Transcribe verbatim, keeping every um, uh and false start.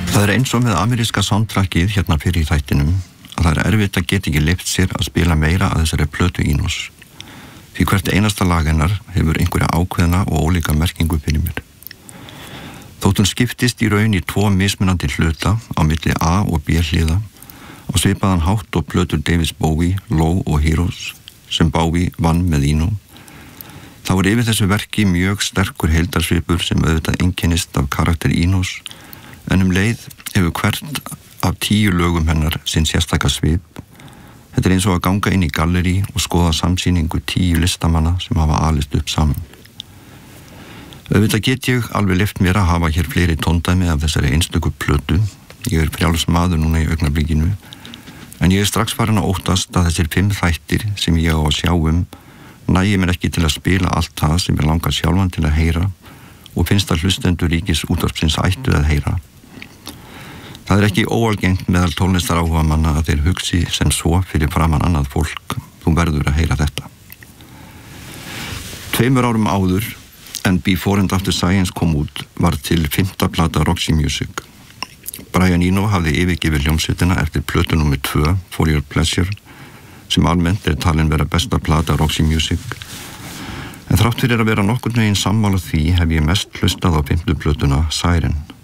Það er eins og með ameríska soundtrackið hérna fyrir í þættinum að það er erfitt að geta ekki leyft sér að spila meira að þessari plötu Ínós. Því hvert einasta lag hennar hefur einhverja ákveðna og ólíka merkingu fyrir mér. Þótt hún skiptist í raun í tvo mismunandi hluta á milli A og B hliða á svipaðan hátt og plötur David Bowie, Low og Heroes sem Bowie vann með Eno. Þá er yfir þessu verki mjög sterkur heildarsvipur sem auðvitað einkennist af karakter Ínós, en um leið hefur hvert af tíu lögum hennar sinn sérstaka svip. Þetta er eins og að ganga inn í gallerí og skoða samsýningu tíu listamanna sem hafa alist upp saman. Auðvitað get ég alveg leyft mér að hafa hér fleiri tóndæmi af þessari einstöku plötu. Ég er frjáls maður núna í augnablikinu, en ég er strax farin að óttast að þessir fimm þættir sem ég á að sjá um nægir mér ekki til að spila allt það sem ég langar sjálfan til að heyra og finnst að hlustendur ríkis útvarpsins ættu að heyra. Það er ekki óalgengt meðal tónlistar áhuga manna að þeir hugsi sem svo fyrir framan annað fólk. Þú verður að heyra þetta. Tveimur árum áður en Before and After Science kom út var til fimmta plata Roxy Music. Brian Eno hafði yfirgefið hljómsveitina eftir plötu númer tvö, For Your Pleasure, sem almennt er talin vera besta plata Roxy Music. En þrátt fyrir að vera nokkurn veginn sammála því hef ég mest hlustað á fimmtu plötuna Siren.